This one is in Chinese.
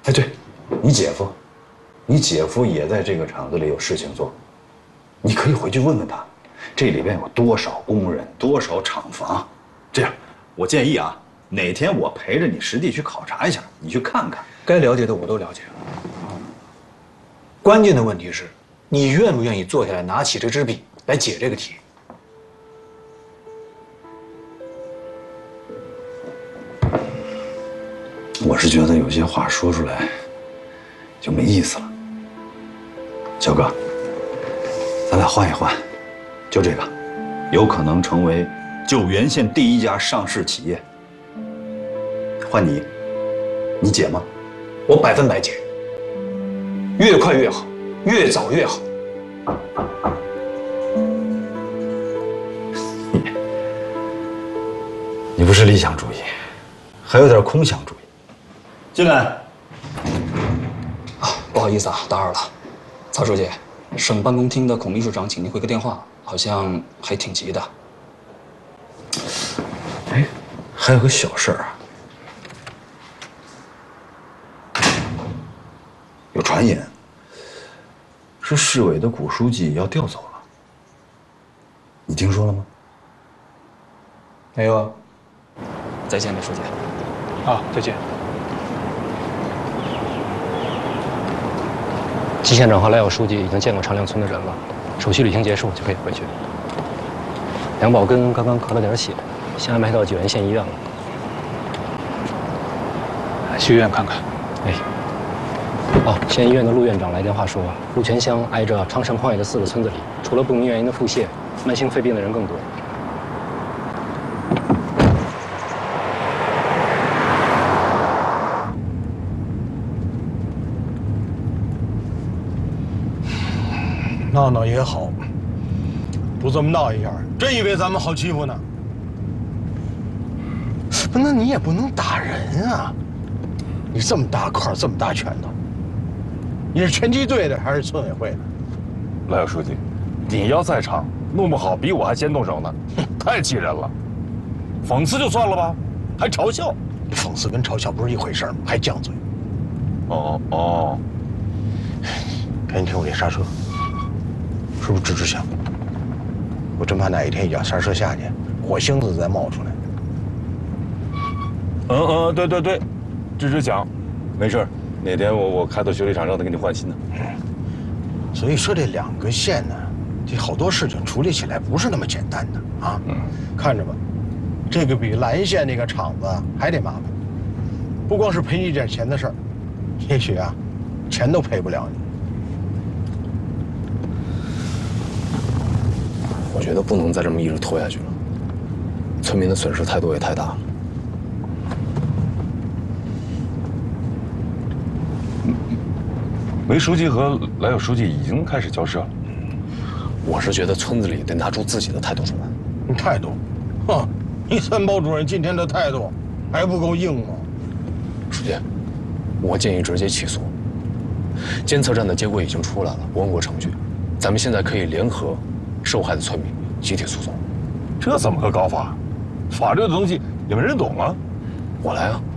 哎，对，你姐夫，你姐夫也在这个厂子里有事情做，你可以回去问问他，这里边有多少工人，多少厂房。这样，我建议啊，哪天我陪着你实地去考察一下，你去看看。 该了解的我都了解了。关键的问题是，你愿不愿意坐下来拿起这支笔来解这个题？ 我是觉得有些话说出来就没意思了。小哥，咱俩换一换，就这个，有可能成为九原县第一家上市企业。换你，你解吗？ 我100%解，越快越好，越早越好。 你不是理想主义，还有点空想主义。进来。 啊，不好意思啊，打扰了。曹书记，省办公厅的孔秘书长请您回个电话，好像还挺急的。 哎，还有个小事儿啊，有传言是市委的古书记要调走了，你听说了吗？ 没有啊。 再见，李书记。 啊，再见。 季县长和来友书记已经见过长梁村的人了，手续履行结束就可以回去。梁宝根刚刚咳了点血，先安排到九原县医院了。 去医院看看。 哎。哦，县医院的陆院长来电话说，陆泉乡挨着昌盛旷野的4个村子里，除了不明原因的腹泻，慢性肺病的人更多。 闹闹也好，不这么闹一下，真以为咱们好欺负呢。不，那你也不能打人啊！你这么大块，这么大拳头，你是拳击队的还是村委会的？ 来友书记，你要在场，弄不好比我还先动手呢，太气人了。讽刺就算了吧，还嘲笑。 讽刺跟嘲笑不是一回事吗？还犟嘴。 哦， 赶紧听我这刹车。是不是吱吱响？我真怕哪一天一脚刹车下去，火星子再冒出来。 对，吱吱响，没事。哪天我开到修理厂让他给你换新的。 所以说这2个县呢，这好多事情处理起来不是那么简单的啊。看着吧，这个比蓝县那个厂子还得麻烦，不光是赔你点钱的事儿，也许啊，钱都赔不了你。 我觉得不能再这么一直拖下去了，村民的损失太多也太大了。 梅书记和来友书记已经开始交涉了。 我是觉得村子里得拿出自己的态度出来。 你态度，哼，你3包主任今天的态度还不够硬吗？ 书记，我建议直接起诉。监测站的结果已经出来了，不问过程序，咱们现在可以联合受害的村民集体诉讼。 这怎么个搞法？法律的东西也没人懂啊。 我来啊。